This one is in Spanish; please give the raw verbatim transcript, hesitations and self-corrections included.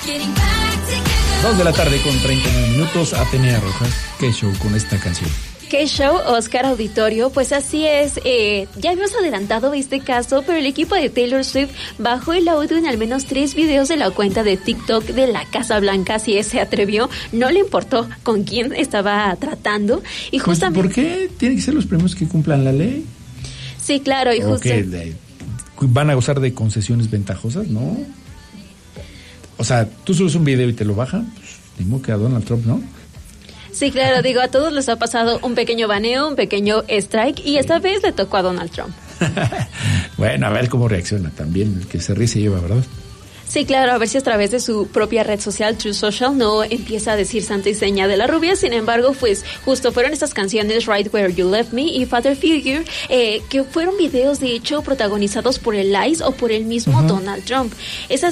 Dos de la tarde con treinta y nueve minutos. Atenea Rojas, qué show con esta canción. ¿Qué show, Oscar Auditorio? Pues así es, eh, ya habíamos adelantado este caso, pero el equipo de Taylor Swift bajó el audio en al menos tres videos de la cuenta de TikTok de la Casa Blanca, así es, se atrevió, no le importó con quién estaba tratando, y justamente... Pues, ¿por qué tienen que ser los premios que cumplan la ley? Sí, claro, y justo... ¿O van a gozar de concesiones ventajosas? No. O sea, tú subes un video y te lo bajan, pues, ni modo que a Donald Trump, ¿no? Sí, claro, digo, a todos les ha pasado un pequeño baneo, un pequeño strike, y esta vez le tocó a Donald Trump. Bueno, a ver cómo reacciona también, el que se ríe se lleva, ¿verdad? Sí, claro, a ver si a través de su propia red social, True Social, no empieza a decir santa y seña de la rubia. Sin embargo, pues justo fueron estas canciones Right Where You Left Me y Father Figure, eh, que fueron videos de hecho protagonizados por el Ice o por el mismo uh-huh. Donald Trump. Esas